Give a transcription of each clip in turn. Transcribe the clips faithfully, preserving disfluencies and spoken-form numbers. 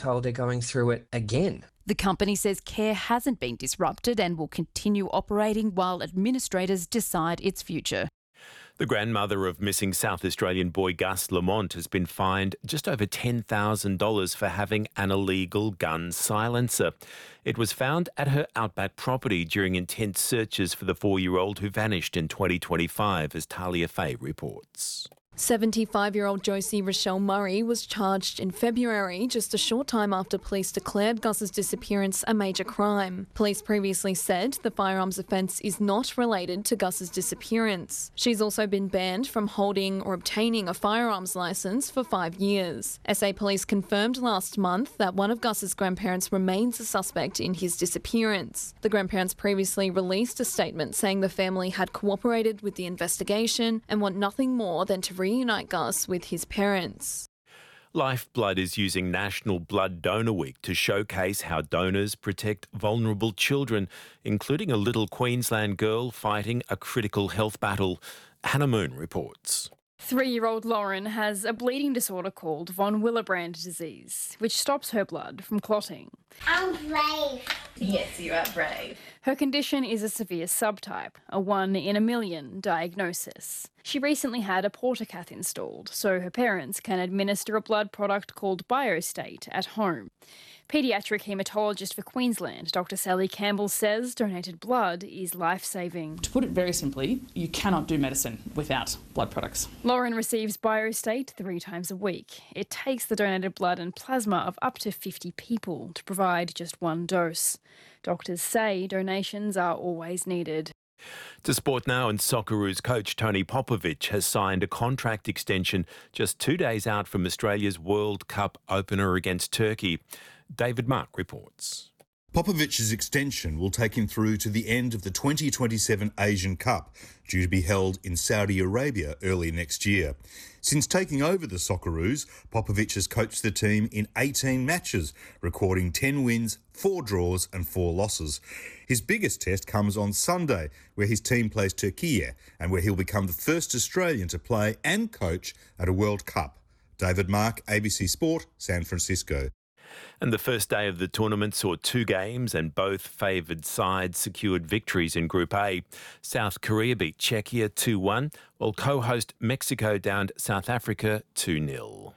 told they're going through it again. The company says care hasn't been disrupted and will continue operating while administrators decide its future. The grandmother of missing South Australian boy Gus Lamont has been fined just over ten thousand dollars for having an illegal gun silencer. It was found at her outback property during intense searches for the four-year-old who vanished in twenty twenty-five, as Talia Fay reports. seventy-five-year-old Josie Rochelle Murray was charged in February, just a short time after police declared Gus's disappearance a major crime. Police previously said the firearms offence is not related to Gus's disappearance. She's also been banned from holding or obtaining a firearms licence for five years. S A Police confirmed last month that one of Gus's grandparents remains a suspect in his disappearance. The grandparents previously released a statement saying the family had cooperated with the investigation and want nothing more than to reunite Gus with his parents. Lifeblood is using National Blood Donor Week to showcase how donors protect vulnerable children, including a little Queensland girl fighting a critical health battle. Hannah Moon reports. Three-year-old Lauren has a bleeding disorder called von Willebrand disease, which stops her blood from clotting. I'm brave. Yes, you are brave. Her condition is a severe subtype, a one in a million diagnosis. She recently had a portacath installed, so her parents can administer a blood product called Biostate at home. Paediatric haematologist for Queensland, Doctor Sally Campbell, says donated blood is life-saving. To put it very simply, you cannot do medicine without blood products. Lauren receives Biostate three times a week. It takes the donated blood and plasma of up to fifty people to provide just one dose. Doctors say donations are always needed. To sport now, and Socceroos coach Tony Popovic has signed a contract extension just two days out from Australia's World Cup opener against Turkey. David Mark reports. Popovic's extension will take him through to the end of the twenty twenty-seven Asian Cup, due to be held in Saudi Arabia early next year. Since taking over the Socceroos, Popovic has coached the team in eighteen matches, recording ten wins, four draws and four losses. His biggest test comes on Sunday, where his team plays Turkey, and where he'll become the first Australian to play and coach at a World Cup. David Mark, A B C Sport, San Francisco. And the first day of the tournament saw two games and both favoured sides secured victories in Group A. South Korea beat Czechia two one, while co-host Mexico downed South Africa two nil.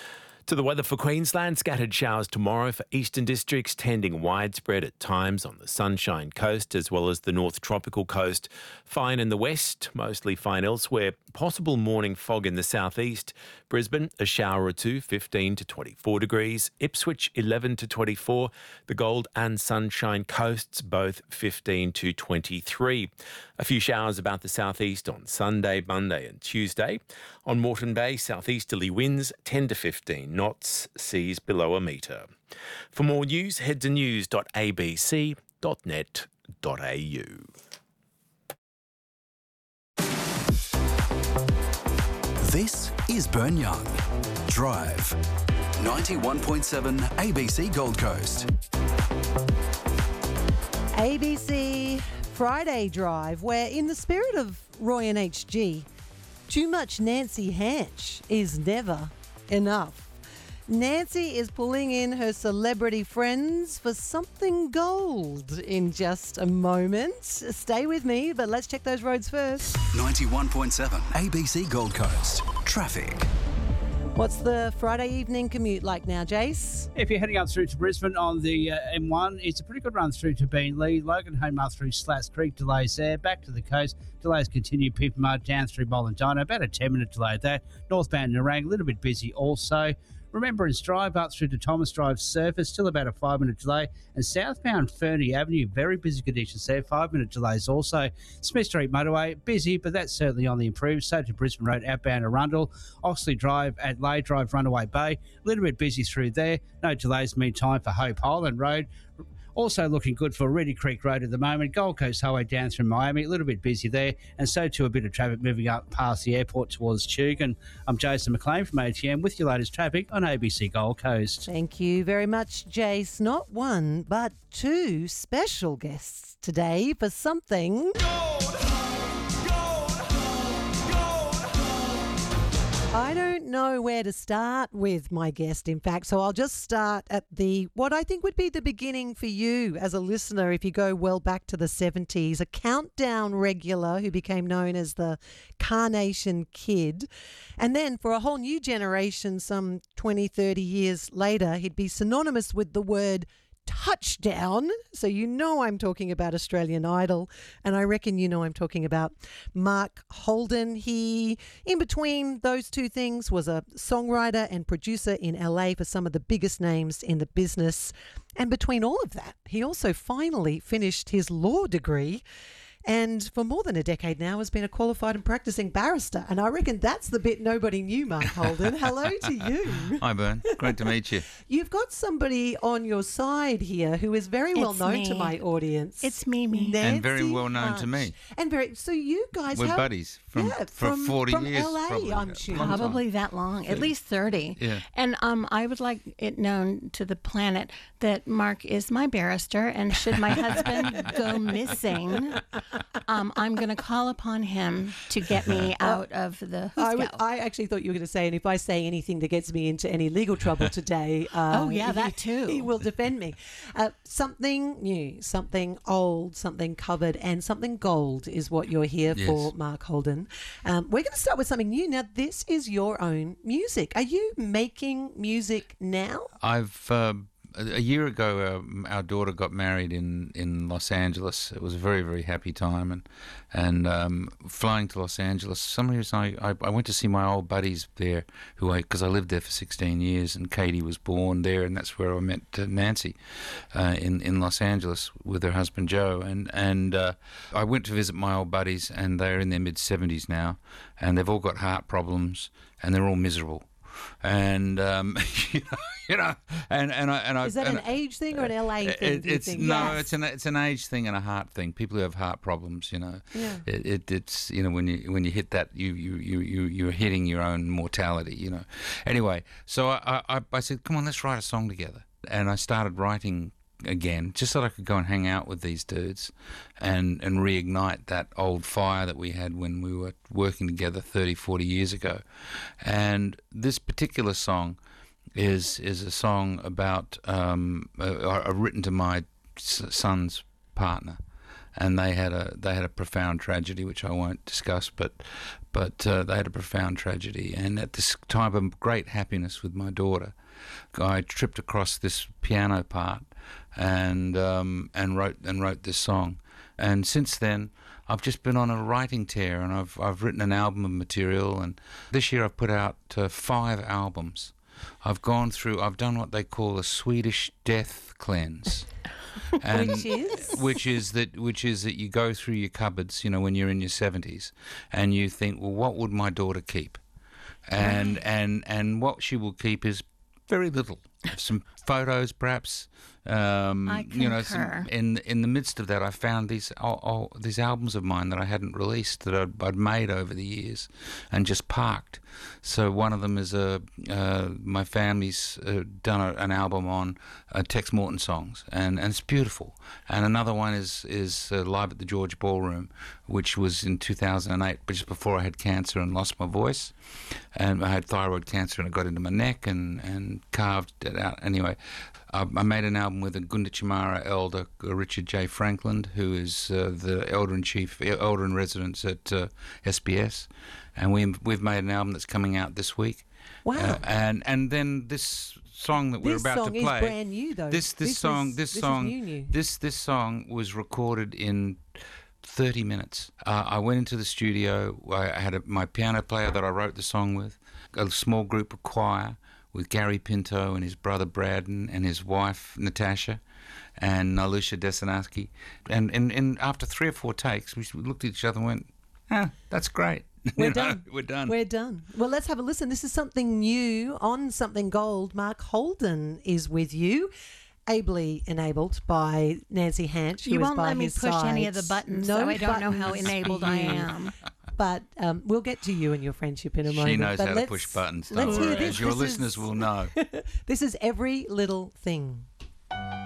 To the weather for Queensland, scattered showers tomorrow for eastern districts, tending widespread at times on the Sunshine Coast as well as the North Tropical Coast. Fine in the west, mostly fine elsewhere. Possible morning fog in the southeast. Brisbane, a shower or two, fifteen to twenty-four degrees. Ipswich, eleven to twenty-four. The Gold and Sunshine Coasts, both fifteen to twenty-three. A few showers about the southeast on Sunday, Monday and Tuesday. On Moreton Bay, southeasterly winds ten to fifteen knots, seas below a metre. For more news, head to news dot a b c dot net dot a u. This is Burn Young. Drive. ninety-one point seven A B C Gold Coast. A B C Friday Drive, where in the spirit of Roy and H G, too much Nancy Hanch is never enough. Nancy is pulling in her celebrity friends for something gold in just a moment. Stay with me, but let's check those roads first. ninety-one point seven A B C Gold Coast. Traffic. What's the Friday evening commute like now, Jace? If you're heading up through to Brisbane on the uh, M one, it's a pretty good run through to Beenleigh. Logan home up through Slats Creek, delays there. Back to the coast, delays continue. Pippamud down through Mollendino, about a ten minute delay there. Northbound Nerang, a little bit busy also. Remembrance Drive up through to Thomas Drive surface, still about a five minute delay. And southbound Fernie Avenue, very busy conditions there, five minute delays also. Smith Street Motorway, busy, but that's certainly on the improve. So to Brisbane Road, outbound Arundel. Oxley Drive, Adelaide Drive, Runaway Bay, a little bit busy through there. No delays meantime for Hope Highland Road. Also looking good for Reedy Creek Road at the moment. Gold Coast Highway down through Miami, a little bit busy there. And so too a bit of traffic moving up past the airport towards Tugun. I'm Jason McLean from A T M with your latest traffic on A B C Gold Coast. Thank you very much, Jace. Not one, but two special guests today for something... Gold! Gold! Gold! I don't know where to start with my guest, in fact, so I'll just start at the what I think would be the beginning for you as a listener if you go well back to the seventies, a countdown regular who became known as the Carnation Kid. And then for a whole new generation, some twenty, thirty years later, he'd be synonymous with the word touchdown. So you know I'm talking about Australian Idol, and I reckon you know I'm talking about Mark Holden. He, in between those two things, was a songwriter and producer in L A for some of the biggest names in the business. And between all of that, he also finally finished his law degree, and for more than a decade now has been a qualified and practicing barrister. And I reckon that's the bit nobody knew, Mark Holden. Hello to you. Hi, Bern. Great to meet you. You've got somebody on your side here who is very well It's known me. to my audience. It's Mimi. Nancy And very well known Hutch. to me. And very so you guys We're have, buddies from, yeah, for from, forty from years. L A, probably. I'm sure. Long time. Probably that long, at least thirty. Yeah. And um, I would like it known to the planet that Mark is my barrister, and should my husband go missing, um, I'm going to call upon him to get me out of the I, would, Hooskow. I actually thought you were going to say, and if I say anything that gets me into any legal trouble today, uh, Oh, yeah, he- that too. he will defend me. Uh, something new, something old, something covered, and something gold is what you're here Yes. for, Mark Holden. Um, we're going to start with something new. Now, this is your own music. Are you making music now? I've uh, a year ago, um, our daughter got married in, in Los Angeles. It was a very, very happy time, and and um, flying to Los Angeles. Some reason I, I I went to see my old buddies there, who I because I lived there for sixteen years, and Katie was born there, and that's where I met uh, Nancy, uh, in in Los Angeles with her husband Joe, and and uh, I went to visit my old buddies, and they're in their mid seventies now, and they've all got heart problems, and they're all miserable. And um, you know, you know, and and I and I. Is that and an age thing or an L A it- thing? it- do you it's think? no, Yes. it's an it's an age thing and a heart thing. People who have heart problems, you know, Yeah. it, it it's you know when you when you hit that, you you you you you're hitting your own mortality, you know. Anyway, so I I, I said, come on, let's write a song together, and I started writing again, just so that I could go and hang out with these dudes and, and reignite that old fire that we had when we were working together thirty, forty years ago. And this particular song is is a song about, um, uh, uh, written to my s- son's partner. And they had a they had a profound tragedy, which I won't discuss, but but uh, they had a profound tragedy. And at this time of great happiness with my daughter, I tripped across this piano part and um, and wrote and wrote this song. And since then, I've just been on a writing tear, and I've I've written an album of material. And this year I've put out uh, five albums. I've gone through. I've done what they call a Swedish death cleanse. And Which is? which is that which is that you go through your cupboards, you know, when you're in your seventies, and you think, well, what would my daughter keep? And and and what she will keep is very little. Some photos, perhaps. Um, I you know, concur. some, in in the midst of that, I found these oh, oh, these albums of mine that I hadn't released, that I'd, I'd made over the years, and just parked. So one of them is a uh, my family's uh, done a, an album on uh, Tex Morton songs, and, and it's beautiful. And another one is is uh, Live at the George Ballroom, which was in two thousand eight, but just before I had cancer and lost my voice, and I had thyroid cancer, and it got into my neck and and carved it out. Anyway, I, I made an album with a Gunditjmara elder, uh, Richard J. Franklin, who is uh, the elder in chief, elder in residence at uh, S B S, and we we've made an album that's coming out this week. Wow. Uh, and and then this song that we're This about song to is play. brand new, though. This this, This song is- this, this is song new, new. this this song was recorded in thirty minutes. Uh, I went into the studio. I I had a, my piano player that I wrote the song with, a small group of choir with Gary Pinto and his brother Braden and his wife Natasha and Nalusha Desanaski. And, and and after three or four takes, we looked at each other and went, ah, that's great. We're You know, done. We're done. We're done. Well, let's have a listen. This is something new on Something Gold. Mark Holden is with you, ably enabled by Nancy Hanch, who You is won't by let me his push any of the sides. buttons, No so I don't know how buttons enabled for I you. am. But um, we'll get to you and your friendship in a moment. She knows But how to let's- push buttons. Let's Don't hear worry, this. as your This listeners is- will know. This is Every Little Thing.